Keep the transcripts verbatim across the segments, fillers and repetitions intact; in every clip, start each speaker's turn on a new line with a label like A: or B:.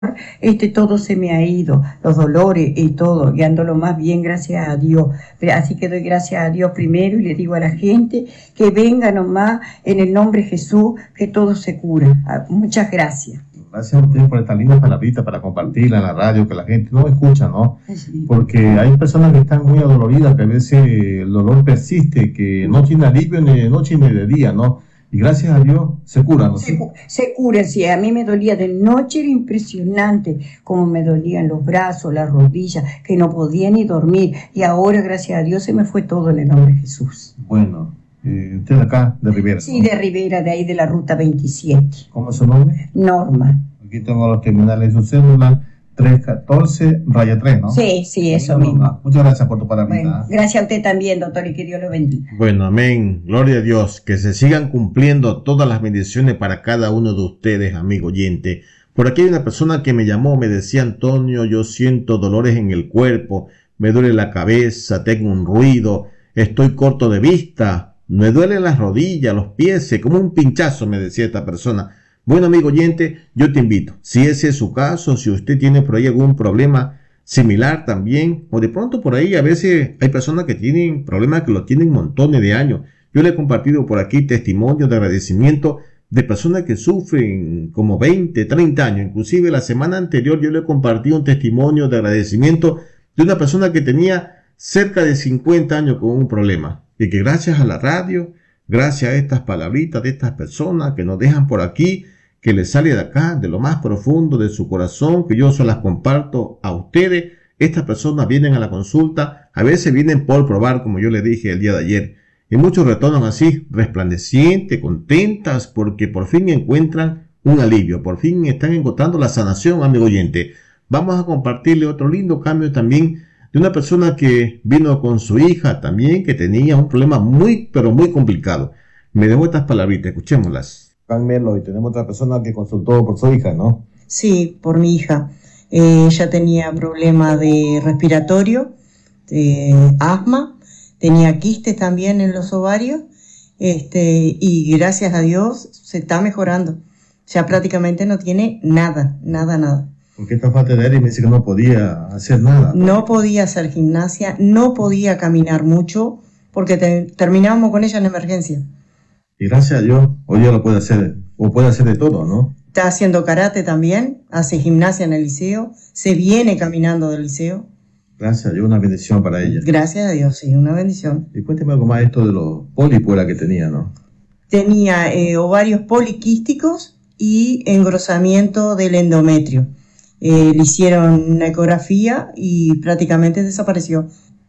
A: este todo se me ha ido, los dolores y todo, y ando lo más bien, gracias a Dios. Así que doy gracias a Dios primero y le digo a la gente que venga nomás en el nombre de Jesús, que todo se cura. Muchas gracias.
B: Gracias a ustedes por esta linda palabrita para compartirla en la radio, que la gente no escucha, ¿no? Sí. Porque hay personas que están muy adoloridas, que a veces el dolor persiste, que no tiene alivio ni de noche ni de día, ¿no? Y gracias a Dios se curan, ¿no?
A: Se, se cura, sí. A mí me dolía de noche, era impresionante como me dolían los brazos, las rodillas, que no podía ni dormir. Y ahora, gracias a Dios, se me fue todo en el nombre de Jesús.
B: Bueno, eh, usted de acá, de Rivera.
A: Sí,
B: ¿no?
A: de Rivera, de ahí de la ruta veintisiete.
B: ¿Cómo es su nombre?
A: Norma.
B: Aquí tengo los terminales de su cédula. tres catorce, raya tres, ¿no?
A: Sí, sí, eso
B: no,
A: mismo.
B: No. Muchas gracias por tu palabra.
A: Bueno, gracias a usted también, doctor, y que Dios lo bendiga.
C: Bueno, amén. Gloria a Dios. Que se sigan cumpliendo todas las bendiciones para cada uno de ustedes, amigo oyente. Por aquí hay una persona que me llamó, me decía: Antonio, yo siento dolores en el cuerpo, me duele la cabeza, tengo un ruido, estoy corto de vista, me duelen las rodillas, los pies, como un pinchazo, me decía esta persona. Bueno, amigo oyente, yo te invito, si ese es su caso, si usted tiene por ahí algún problema similar también, o de pronto por ahí a veces hay personas que tienen problemas que lo tienen montones de años. Yo le he compartido por aquí testimonios de agradecimiento de personas que sufren como veinte, treinta años. Inclusive la semana anterior yo le he compartido un testimonio de agradecimiento de una persona que tenía cerca de cincuenta años con un problema, y que gracias a la radio, gracias a estas palabritas de estas personas que nos dejan por aquí, que les sale de acá, de lo más profundo de su corazón, que yo se las comparto a ustedes. Estas personas vienen a la consulta, a veces vienen por probar, como yo les dije el día de ayer, y muchos retornan así, resplandecientes, contentas, porque por fin encuentran un alivio, por fin están encontrando la sanación, amigo oyente. Vamos a compartirle otro lindo cambio también de una persona que vino con su hija también, que tenía un problema muy, pero muy complicado. Me dejó estas palabritas, escuchémoslas.
B: Melo, y tenemos otra persona que consultó por su hija, ¿no?
A: Sí, por mi hija. Eh, ella tenía problema de respiratorio, de asma, tenía quistes también en los ovarios, este, y gracias a Dios se está mejorando. Ya prácticamente no tiene nada, nada, nada.
B: Porque esta falta de aire me dice que no podía hacer nada.
A: No podía hacer gimnasia, no podía caminar mucho, porque te, terminábamos con ella en emergencia.
B: Y gracias a Dios, hoy ya lo puede hacer, o puede hacer de todo, ¿no?
A: Está haciendo karate también, hace gimnasia en el liceo, se viene caminando del liceo.
B: Gracias a Dios, una bendición para ella.
A: Gracias a Dios, sí, una bendición.
B: Y cuénteme algo más esto de los pólipos que tenía, ¿no?
A: Tenía eh, ovarios poliquísticos y engrosamiento del endometrio. Eh, le hicieron una ecografía y prácticamente desapareció.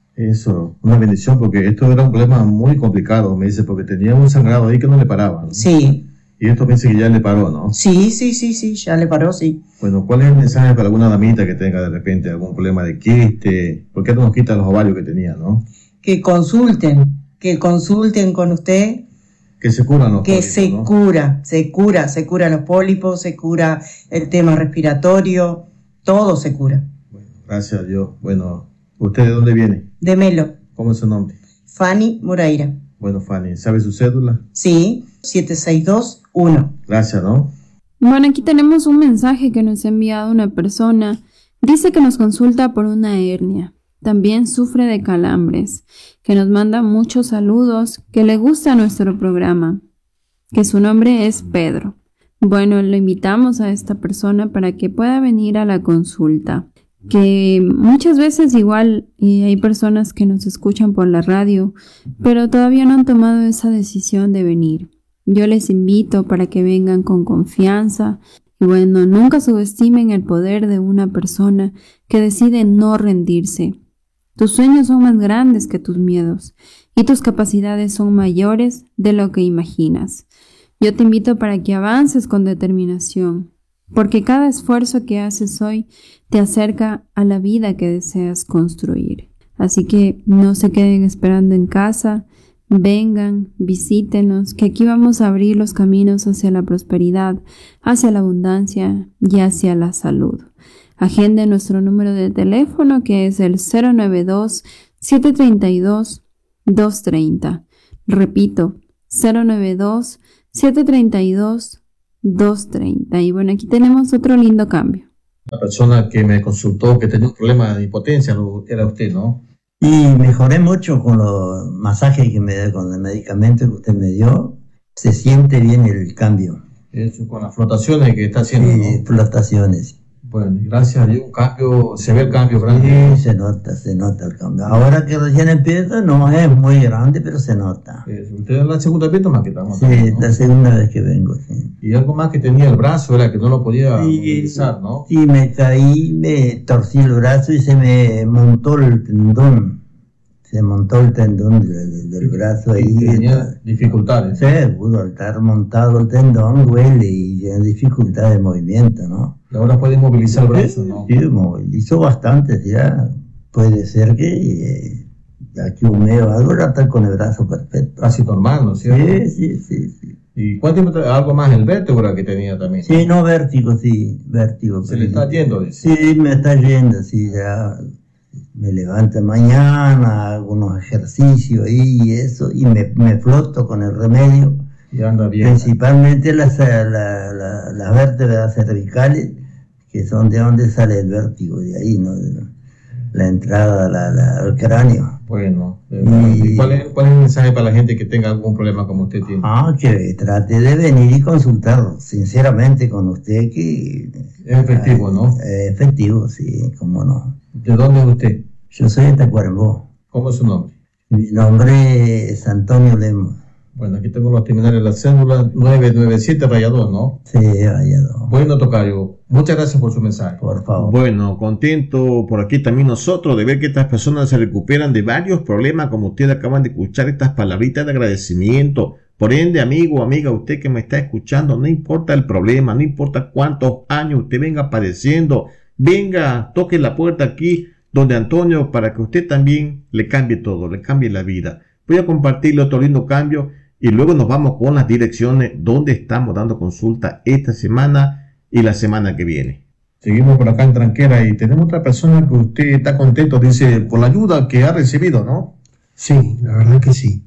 B: Eso, una bendición, porque esto era un problema muy complicado, me dice, porque tenía un sangrado ahí que no le paraba, ¿no?
A: Sí.
B: Y esto piensa que ya le paró, ¿no?
A: Sí, sí, sí, sí, ya le paró, sí.
B: Bueno, ¿cuál es el mensaje para alguna damita que tenga de repente algún problema de quiste? ¿Por qué no nos quitan los ovarios que tenía, no?
A: Que consulten, que consulten con usted.
B: Que se curan los
A: que
B: pólipos,
A: se
B: ¿no?
A: cura, se cura, se cura los pólipos, se cura el tema respiratorio, todo se cura.
B: Bueno, gracias a Dios. Bueno, ¿usted de dónde viene?
A: De Melo.
B: ¿Cómo es su nombre?
A: Fanny Moreira.
B: Bueno, Fanny, ¿sabe su cédula?
A: Sí, siete seis dos uno.
B: Gracias, ¿no?
D: Bueno, aquí tenemos un mensaje que nos ha enviado una persona. Dice que nos consulta por una hernia. También sufre de calambres, que nos manda muchos saludos, que le gusta nuestro programa, que su nombre es Pedro. Bueno, lo invitamos a esta persona para que pueda venir a la consulta, que muchas veces igual y hay personas que nos escuchan por la radio, pero todavía no han tomado esa decisión de venir. Yo les invito para que vengan con confianza. Y bueno, nunca subestimen el poder de una persona que decide no rendirse. Tus sueños son más grandes que tus miedos y tus capacidades son mayores de lo que imaginas. Yo te invito para que avances con determinación, porque cada esfuerzo que haces hoy te acerca a la vida que deseas construir. Así que no se queden esperando en casa, vengan, visítenos, que aquí vamos a abrir los caminos hacia la prosperidad, hacia la abundancia y hacia la salud. Agende nuestro número de teléfono, que es el cero nueve dos, siete tres dos, dos tres cero. Repito, cero nueve dos, siete tres dos, dos tres cero. Y bueno, aquí tenemos otro lindo cambio.
B: La persona que me consultó que tenía un problema de impotencia era usted, ¿no?
E: Y mejoré mucho con los masajes que me dio, con el medicamento que usted me dio. Se siente bien el cambio.
B: Eso, con las flotaciones que está haciendo,
E: sí, ¿no? Flotaciones.
B: Bueno, gracias a Dios, un cambio, se ve el cambio grande.
E: Sí, se nota, se nota el cambio. Ahora que recién empieza, no es muy grande, pero se nota.
B: Eso. Usted es la segunda vez más que estamos.
E: Sí, también, ¿no? La segunda vez que vengo, sí.
B: Y algo más que tenía el brazo, era que no lo podía sí, movilizar, ¿no?
E: Sí, me caí, me torcí el brazo y se me montó el tendón. Se montó el tendón del, del brazo ahí.
B: Y tenía dificultades.
E: Sí, pudo estar montado el tendón, duele y tiene dificultad de movimiento, ¿no?
B: Y ahora puede movilizar el brazo, ¿no?
E: Sí, movilizó bastante, ya. Puede ser que eh, de aquí un mes o algo ya está con el brazo perfecto.
B: Casi normal, ¿no es cierto?
E: Sí, sí, sí, sí.
B: ¿Y cuánto tiempo, algo más el vértigo que tenía también?
E: Sí, no, vértigo, sí, vértigo.
B: ¿Se le está yendo? Dice.
E: Sí, me está yendo, sí, ya. Me levanto mañana, hago unos ejercicios y eso, y me, me floto con el remedio.
B: Y anda bien.
E: Principalmente las, la, la, las vértebras cervicales, que son de donde sale el vértigo, de ahí, ¿no? De la entrada la, la, al cráneo.
B: Bueno, y, ¿y cuál, es, cuál es el mensaje para la gente que tenga algún problema como usted tiene?
E: Ah, que trate de venir y consultar, sinceramente, con usted, que...
B: Es efectivo, ¿no?
E: Es efectivo, sí, cómo no.
B: ¿De dónde es usted?
E: Yo soy de Tacuarembó.
B: ¿Cómo es su nombre?
E: Mi nombre es Antonio Lemos.
B: Bueno, aquí tengo los terminales de la cédula nueve nueve siete raya dos, ¿no?
E: Sí, raya dos.
B: Bueno, tocayo, muchas gracias por su mensaje.
E: Por favor.
C: Bueno, contento por aquí también nosotros de ver que estas personas se recuperan de varios problemas, como ustedes acaban de escuchar estas palabritas de agradecimiento. Por ende, amigo o amiga, usted que me está escuchando, no importa el problema, no importa cuántos años usted venga padeciendo, venga, toque la puerta aquí donde Antonio, para que usted también le cambie todo, le cambie la vida. Voy a compartirle otro lindo cambio y luego nos vamos con las direcciones donde estamos dando consulta esta semana y la semana que viene.
B: Seguimos por acá en Tranquera y tenemos otra persona que usted está contento, dice, por la ayuda que ha recibido, ¿no?
F: Sí, la verdad que sí.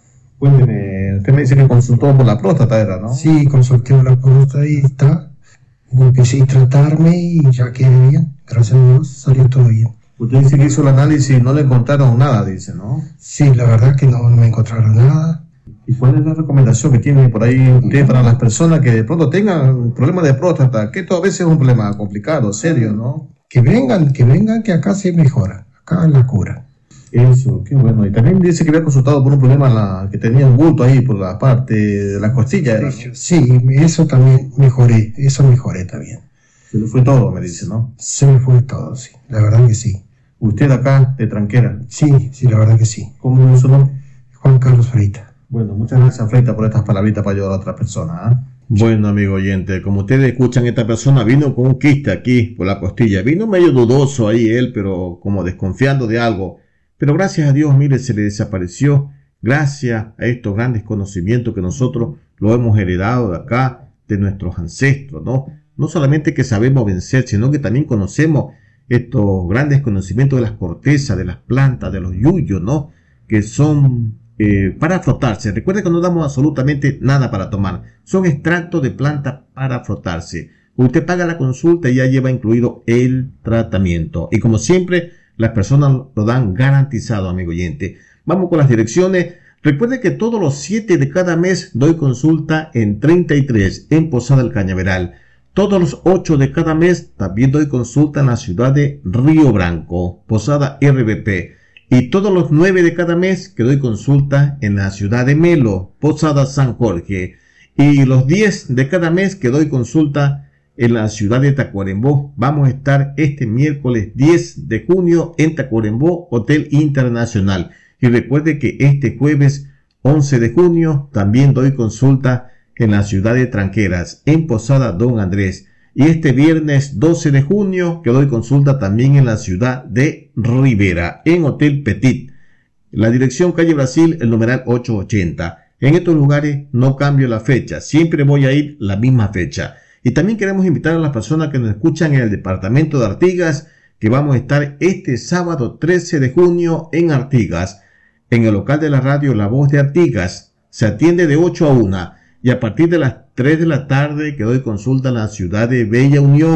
B: Cuénteme, usted me dice que consultó por la próstata, ¿era, no?
F: Sí, consulté por la próstata y está. Empecé a tratarme y ya quedé bien. Gracias a Dios salió todo bien.
B: Usted dice que hizo el análisis y no le encontraron nada, dice, ¿no?
F: Sí, la verdad que no, no me encontraron nada.
B: ¿Y cuál es la recomendación que tiene por ahí usted para las personas que de pronto tengan problemas de próstata? Que esto a veces es un problema complicado, serio, ¿no?
F: Que vengan, que vengan, que acá se mejora. Acá la cura.
B: Eso, qué bueno. Y también dice que había consultado por un problema en la, que tenía un bulto ahí por la parte de la costilla. ¿No?
F: Sí, eso también mejoré, eso mejoré también.
B: Se le fue todo, me dice, ¿no?
F: Se me fue todo, sí, la verdad que sí.
B: ¿Usted acá, de Tranquera?
F: Sí, sí, la verdad que sí.
B: ¿Cómo es su nombre?
F: Juan Carlos Freita.
B: Bueno, muchas gracias, Freita, por estas palabritas para ayudar a otras personas. ¿eh?
C: Bueno, amigo oyente, como ustedes escuchan, esta persona vino con un quiste aquí por la costilla. Vino medio dudoso ahí él, pero como desconfiando de algo. Pero gracias a Dios, mire, se le desapareció. Gracias a estos grandes conocimientos que nosotros lo hemos heredado de acá, de nuestros ancestros, ¿no? No solamente que sabemos vencer, sino que también conocemos estos grandes conocimientos de las cortezas, de las plantas, de los yuyos, ¿no? Que son eh, para frotarse. Recuerde que no damos absolutamente nada para tomar. Son extractos de plantas para frotarse. Usted paga la consulta y ya lleva incluido el tratamiento. Y como siempre, las personas lo dan garantizado, amigo oyente. Vamos con las direcciones. Recuerde que todos los siete de cada mes doy consulta en treinta y tres, en Posada del Cañaveral. Todos los ocho de cada mes también doy consulta en la ciudad de Río Branco, Posada R B P. Y todos los nueve de cada mes que doy consulta en la ciudad de Melo, Posada San Jorge. Y los diez de cada mes que doy consulta en la ciudad de Tacuarembó. Vamos a estar este miércoles diez de junio en Tacuarembó, Hotel Internacional. Y recuerde que este jueves once de junio también doy consulta en la ciudad de Tranqueras, en Posada Don Andrés. Y este viernes doce de junio que doy consulta también en la ciudad de Rivera, en Hotel Petit. La dirección calle Brasil, el numeral ochocientos ochenta. En estos lugares no cambio la fecha, siempre voy a ir la misma fecha. Y también queremos invitar a las personas que nos escuchan en el departamento de Artigas, que vamos a estar este sábado trece de junio en Artigas, en el local de la radio La Voz de Artigas. Se atiende de ocho a una y a partir de las tres de la tarde que doy consulta en la ciudad de Bella Unión.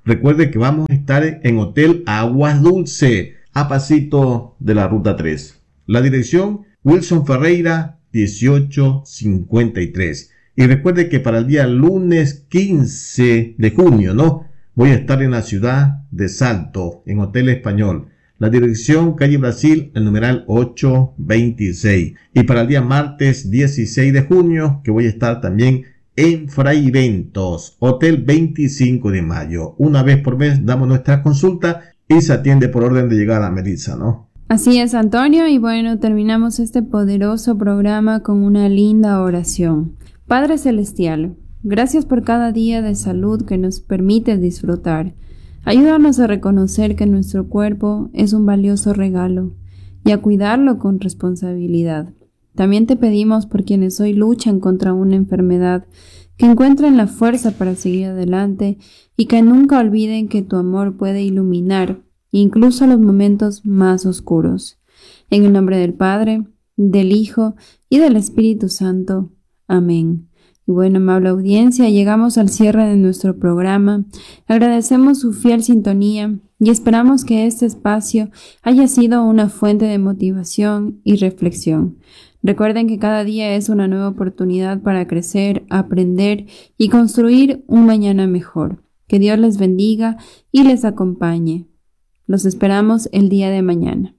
C: Recuerde que vamos a estar en Hotel Aguas Dulce, a pasito de la Ruta tres. La dirección, Wilson Ferreira, dieciocho cincuenta y tres. Y recuerde que para el día lunes quince de junio, ¿no? Voy a estar en la ciudad de Salto, en Hotel Español. La dirección, calle Brasil, el numeral ochocientos veintiséis. Y para el día martes dieciséis de junio, que voy a estar también en Fraiventos, Hotel veinticinco de mayo. Una vez por mes damos nuestra consulta y se atiende por orden de llegada, Melissa, ¿no?
D: Así es, Antonio, y bueno, terminamos este poderoso programa con una linda oración. Padre Celestial, gracias por cada día de salud que nos permite disfrutar. Ayúdanos a reconocer que nuestro cuerpo es un valioso regalo y a cuidarlo con responsabilidad. También te pedimos por quienes hoy luchan contra una enfermedad, que encuentren la fuerza para seguir adelante y que nunca olviden que tu amor puede iluminar incluso los momentos más oscuros. En el nombre del Padre, del Hijo y del Espíritu Santo. Amén. Y bueno, amable audiencia, llegamos al cierre de nuestro programa. Agradecemos su fiel sintonía y esperamos que este espacio haya sido una fuente de motivación y reflexión. Recuerden que cada día es una nueva oportunidad para crecer, aprender y construir un mañana mejor. Que Dios les bendiga y les acompañe. Los esperamos el día de mañana.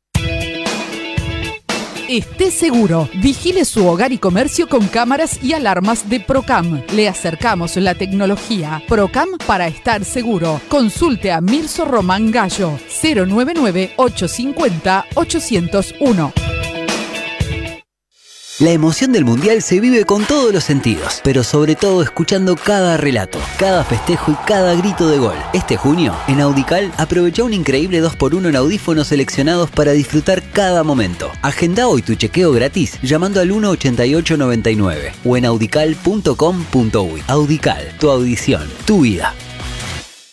G: Esté seguro, vigile su hogar y comercio con cámaras y alarmas de Procam. Le acercamos la tecnología Procam para estar seguro. Consulte a Mirso Román Gallo, cero nueve nueve, ocho cinco cero, ocho cero uno.
H: La emoción del Mundial se vive con todos los sentidos, pero sobre todo escuchando cada relato, cada festejo y cada grito de gol. Este junio, en Audical, aprovecha un increíble dos por uno en audífonos seleccionados para disfrutar cada momento. Agenda hoy tu chequeo gratis llamando al uno ochenta y ocho noventa y nueve o en audical punto com punto uy. Audical, tu audición, tu vida.